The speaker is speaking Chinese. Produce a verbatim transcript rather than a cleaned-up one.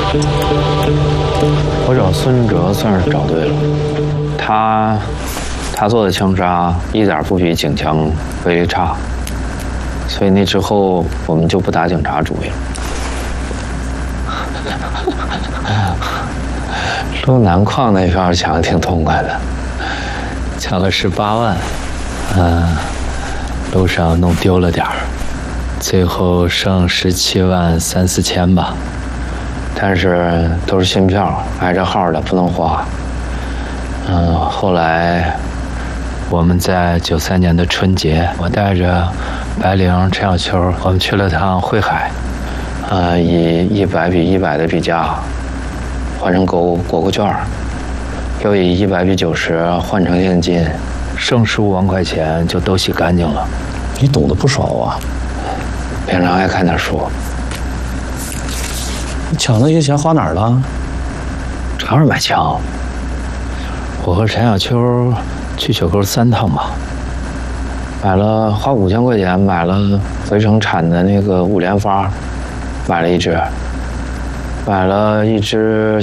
我找孙哲算是找对了，他他做的枪杀一点不比警枪威力差，所以那之后我们就不打警察主意了。路南矿那票抢的挺痛快的，抢了十八万，嗯、呃，路上弄丢了点儿，最后剩十七万三四千吧。但是都是新票，挨着号的，不能花。嗯，后来我们在九三年的春节，我带着白灵、陈小秋，我们去了趟汇海，呃，以一百比一百的比价换成狗果果券，又以一百比九十换成现金，剩十五万块钱就都洗干净了。 你懂得不少啊！ 平常爱看点书。 你抢那些钱花哪儿了？ 正好买枪。我和陈小秋去雪沟三趟吧，买了花五千块钱买了回城产的那个五连发，买了一支，买了一支